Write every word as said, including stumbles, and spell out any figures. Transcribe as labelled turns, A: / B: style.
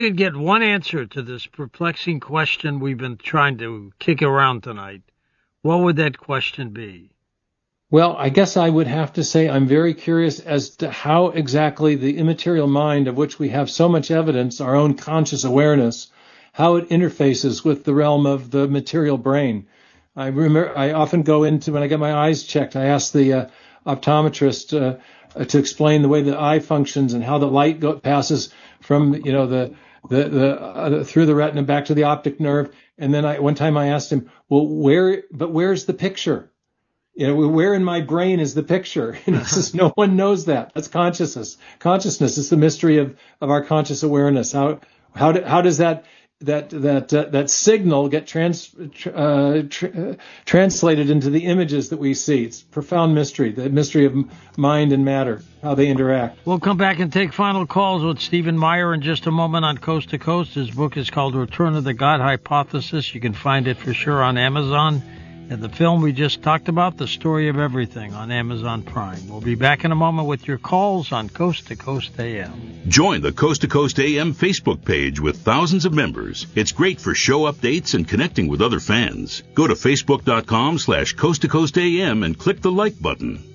A: could get one answer to this perplexing question we've been trying to kick around tonight, what would that question be?
B: Well, I guess I would have to say I'm very curious as to how exactly the immaterial mind, of which we have so much evidence, our own conscious awareness, how it interfaces with the realm of the material brain. I remember I often go into, when I get my eyes checked, I ask the uh, optometrist uh, uh, to explain the way the eye functions and how the light go, passes from, you know, the the, the uh, through the retina back to the optic nerve. And then I, one time I asked him, well, where, but where's the picture? You know, where in my brain is the picture? And he says, no one knows that. That's consciousness. Consciousness is the mystery of, of our conscious awareness. How, how, do, how does that, that, that, uh, that signal get trans, uh, tr- uh, translated into the images that we see? It's a profound mystery, the mystery of mind and matter, how they interact.
A: We'll come back and take final calls with Stephen Meyer in just a moment on Coast to Coast. His book is called Return of the God Hypothesis. You can find it for sure on Amazon. And the film we just talked about, The Story of Everything, on Amazon Prime. We'll be back in a moment with your calls on Coast to Coast A M.
C: Join the Coast to Coast A M Facebook page with thousands of members. It's great for show updates and connecting with other fans. Go to facebook.com slash Coast to Coast AM and click the like button.